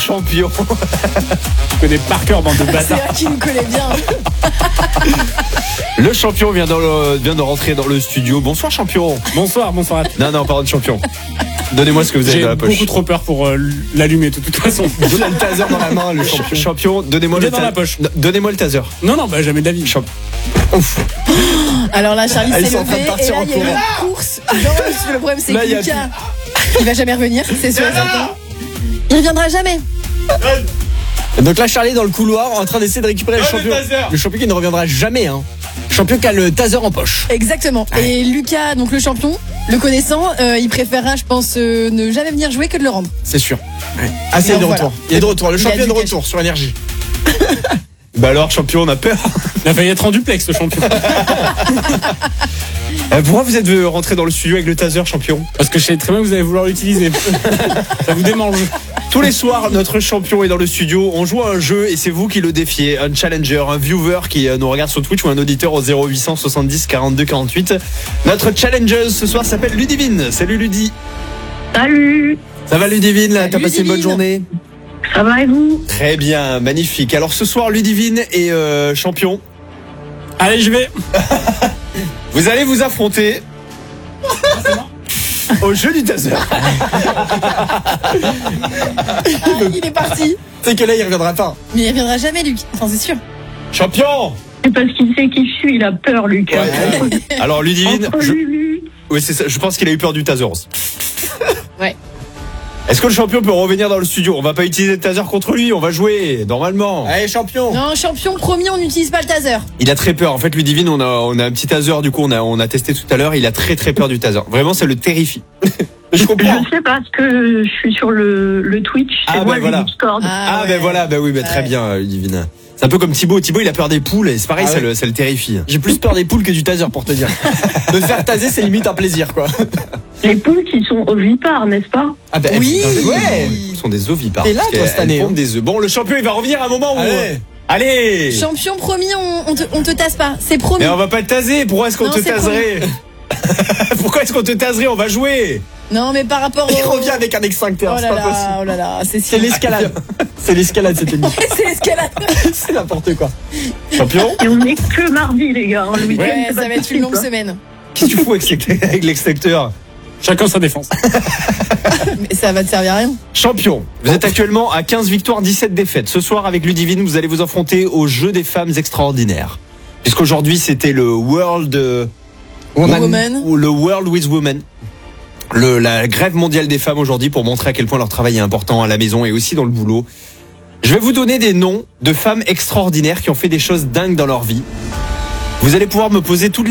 champion. Je connais par cœur, bande de C'est bâtards. là qui nous connaît bien. Le champion vient de rentrer dans le studio. Bonsoir champion. Bonsoir. Non, pardon champion. Donnez-moi ce que vous avez J'ai dans la poche. beaucoup trop peur pour l'allumer de toute façon. Il a le taser dans la main, le champion. Champion, donnez-moi Il le est dans la poche. Donnez-moi le taser. Non, jamais d'avis. Ouf. Alors là, Charlie Ils s'est sont en train levé de et partir là, en il y a eu courant. une course. Non, le problème, c'est Là, que il y a Lucas, il va jamais revenir, c'est sûr et certain. Il reviendra jamais. Donc là, Charlie est dans le couloir en train d'essayer de récupérer le champion. Le champion qui ne reviendra jamais. Champion qui a le taser en poche. Exactement. Et Lucas, donc le champion, le connaissant, il préférera, je pense, ne jamais venir jouer que de le rendre. C'est sûr. Ah, c'est Donc de voilà. retour. Il est de retour. Le Il a champion est de dû retour sur Énergie. Bah alors champion, on a peur. Il a failli être en duplex, le champion. Pourquoi vous êtes rentré dans le studio avec le taser champion? Parce que je sais très bien que vous allez vouloir l'utiliser. Ça vous démange. Tous les soirs, notre champion est dans le studio. On joue à un jeu et c'est vous qui le défiez. Un challenger, un viewer qui nous regarde sur Twitch ou un auditeur au 0800 70 42 48. Notre challenger ce soir s'appelle Ludivine. Salut Ludi. Salut, Ça va Ludivine là? Salut, T'as passé une bonne Ludivine. journée? ça va et vous? Très bien, magnifique. Alors ce soir, Ludivine est champion. Allez, je vais. Vous allez vous affronter au jeu du taser. Il est parti. C'est que là, il reviendra pas. Mais il reviendra jamais, Luc. Enfin, c'est sûr. Champion. C'est parce qu'il sait qui je suis, il a peur, Lucas. Alors Ludivine, Entre Lulu, oui, c'est ça. Je pense qu'il a eu peur du taser. Ouais. Est-ce que le champion peut revenir dans le studio? On va pas utiliser le taser contre lui, on va jouer normalement. Allez, champion. Non, champion, promis, on n'utilise pas le taser. Il a très peur. En fait, Ludivine, on a un petit taser. Du coup, on a testé tout à l'heure. Il a très peur du taser. Vraiment, ça le terrifie. Je comprends. je sais parce que je suis sur le Twitch, c'est Ah, moi ben voilà. le Discord. Ah, ouais. ben voilà, ben oui, ben très Ouais. bien, Ludivine. C'est un peu comme Thibaut. Thibaut, il a peur des poules et c'est pareil, Ah ça, ouais. ça le terrifie. J'ai plus peur des poules que du taser pour te dire. De faire taser, c'est limite un plaisir, quoi. Les poules qui sont ovipares, n'est-ce pas? Ah bah, Oui. Ouais. Ce sont des ovipares. T'es là, parce toi, qu'elles- cette année, elles pondent hein. des œufs. Bon, le champion, il va revenir à un moment où. Allez. Allez. Champion, promis, on te tasse pas. C'est promis. Mais on va pas te taser. Pourquoi est-ce qu'on Non, te c'est taserait? Pourquoi est-ce qu'on te taserait? On va jouer. Non, mais par rapport Il au... revient avec un extincteur, Oh c'est là pas possible. là, oh là là, c'est C'est sûr. l'escalade. C'est l'escalade, cette émission. C'est l'escalade. C'est n'importe quoi. Champion. Et on est que mardi, les gars. Le week-end, Ouais, c'est ça pas va être une longue possible, semaine. Qu'est-ce que tu fous avec l'extincteur? Chacun sa défense. Mais ça va te servir à rien. Champion, vous êtes actuellement à 15 victoires, 17 défaites. Ce soir, avec Ludivine, vous allez vous affronter au jeu des femmes extraordinaires. Puisqu'aujourd'hui, c'était le World Woman. ou le World with Women. La grève mondiale des femmes aujourd'hui pour montrer à quel point leur travail est important à la maison et aussi dans le boulot. Je vais vous donner des noms de femmes extraordinaires qui ont fait des choses dingues dans leur vie. Vous allez pouvoir me poser toutes les